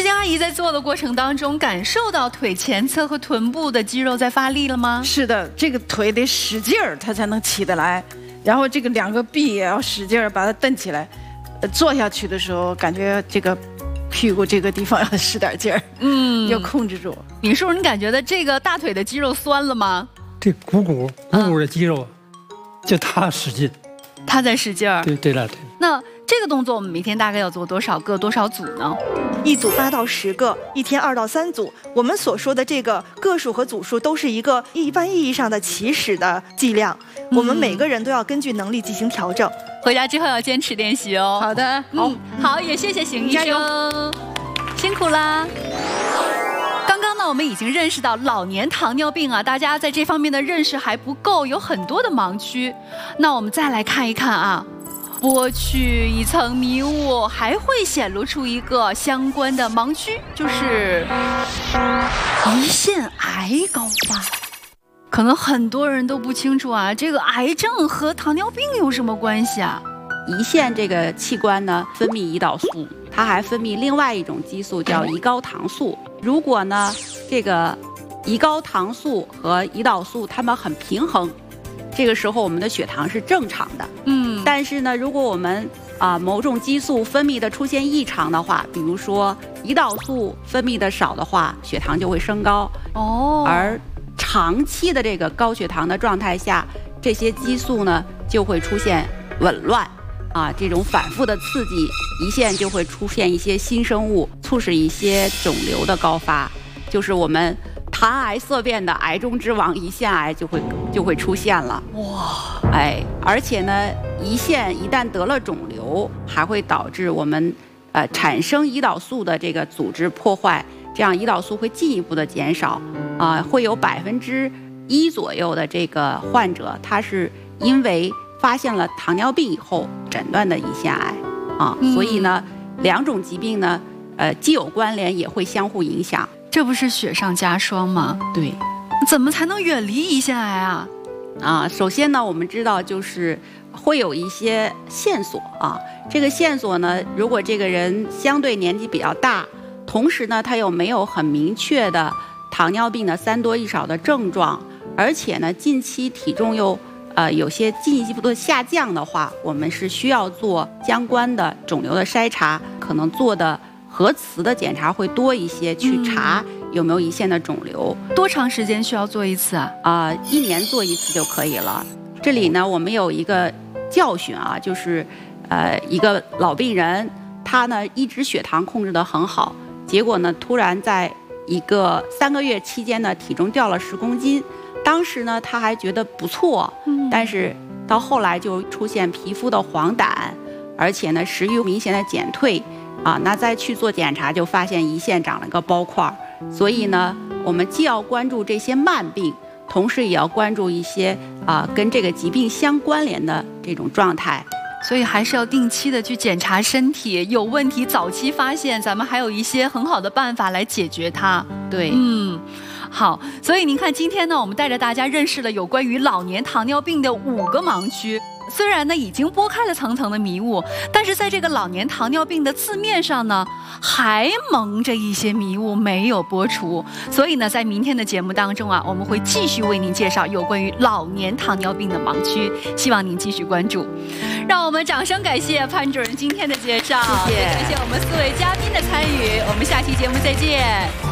金阿姨在做的过程当中，感受到腿前侧和臀部的肌肉在发力了吗？ 是的，这个腿得使劲儿，它才能起得来，然后这个两个臂也要使劲儿把它蹬起来。坐下去的时候，感觉这个屁股这个地方要使点劲儿，要控制住。 李叔，你感觉到这个大腿的肌肉酸了吗？ 这股骨的肌肉，就他使劲， 他在使劲儿。 对了。 那这个动作我们每天大概要做多少个、多少组呢？ 一组8到10个，一天2到3组。我们所说的这个个数和组数都是一个一般意义上的起始的剂量，我们每个人都要根据能力进行调整。 回家之后要坚持练习哦。 好的， 好，也谢谢邢医生，辛苦啦。刚刚呢，我们已经认识到老年糖尿病啊，大家在这方面的认识还不够，有很多的盲区。那我们再来看一看啊，剥去一层迷雾，还会显露出一个相关的盲区，就是胰腺癌高发。可能很多人都不清楚啊，这个癌症和糖尿病有什么关系啊？ 胰腺这个器官呢，分泌胰岛素，它还分泌另外一种激素叫胰高糖素。如果呢，这个胰高糖素和胰岛素它们很平衡，这个时候我们的血糖是正常的。但是呢，如果我们某种激素分泌的出现异常的话，比如说胰岛素分泌的少的话，血糖就会升高。而长期的这个高血糖的状态下，这些激素呢就会出现紊乱这种反复的刺激，胰腺就会出现一些新生物，促使一些肿瘤的高发，就是我们谈癌色变的癌中之王胰腺癌就会出现了。而且呢，胰腺一旦得了肿瘤，还会导致我们产生胰岛素的这个组织破坏，这样胰岛素会进一步的减少会有1%左右的这个患者，他是因为发现了糖尿病以后诊断的胰腺癌所以呢，两种疾病呢既有关联，也会相互影响。 这不是雪上加霜吗？ 对， 怎么才能远离胰腺癌啊？ 首先呢，我们知道就是会有一些线索这个线索呢，如果这个人相对年纪比较大，同时呢他又没有很明确的糖尿病的3多1少的症状，而且呢近期体重又有些进一步的下降的话，我们是需要做相关的肿瘤的筛查，可能做的核磁的检查会多一些，去查有没有胰腺的肿瘤。 多长时间需要做一次 1年做一次就可以了。这里呢，我们有一个教训就是一个老病人，他呢一直血糖控制得很好，结果呢突然在一个3个月期间呢，体重掉了10公斤。当时呢他还觉得不错，但是到后来就出现皮肤的黄疸，而且呢食欲明显的减退那再去做检查就发现胰腺长了个包块。所以呢，我们既要关注这些慢病，同时也要关注一些跟这个疾病相关联的这种状态。 所以还是要定期的去检查身体，有问题早期发现，咱们还有一些很好的办法来解决它。 对， 好，所以您看今天呢，我们带着大家认识了有关于老年糖尿病的5个盲区。虽然呢已经拨开了层层的迷雾，但是在这个老年糖尿病的字面上呢，还蒙着一些迷雾没有拨除。所以呢，在明天的节目当中我们会继续为您介绍有关于老年糖尿病的盲区，希望您继续关注。让我们掌声感谢潘主任今天的介绍， 谢谢， 也感谢我们4位嘉宾的参与。我们下期节目再见。